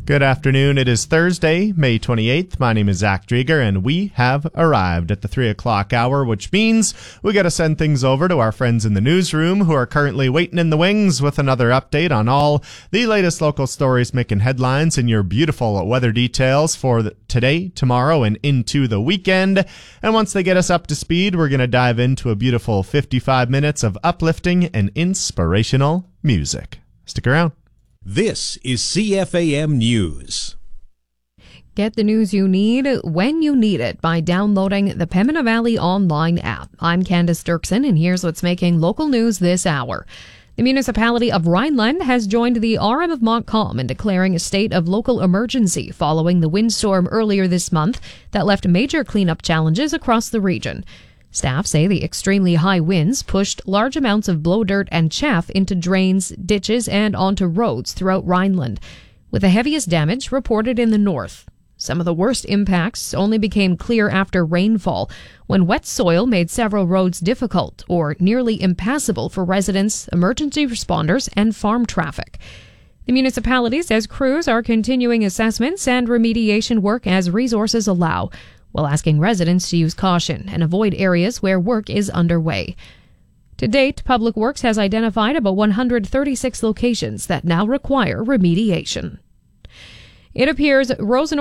Good afternoon. It is Thursday, May 28th. My name is Zach Drieger, and we have arrived at the 3 o'clock hour, which means we got to send things over to our friends in the newsroom who are currently waiting in the wings with another update on all the latest local stories making headlines and your beautiful weather details for today, tomorrow, and into the weekend. And once they get us up to speed, we're going to dive into a beautiful 55 minutes of uplifting and inspirational music. Stick around. This is CFAM News. Get the news you need when you need it by downloading the Pembina Valley Online app. I'm Candace Dirksen, and here's what's making local news this hour. The municipality of Rhineland has joined the RM of Montcalm in declaring a state of local emergency following the windstorm earlier this month that left major cleanup challenges across the region. Staff say the extremely high winds pushed large amounts of blow dirt and chaff into drains, ditches, and onto roads throughout Rhineland, with the heaviest damage reported in the north. Some of the worst impacts only became clear after rainfall, when wet soil made several roads difficult or nearly impassable for residents, emergency responders, and farm traffic. The municipality says crews are continuing assessments and remediation work as resources allow, while asking residents to use caution and avoid areas where work is underway. To date, Public Works has identified about 136 locations that now require remediation. It appears Rosenor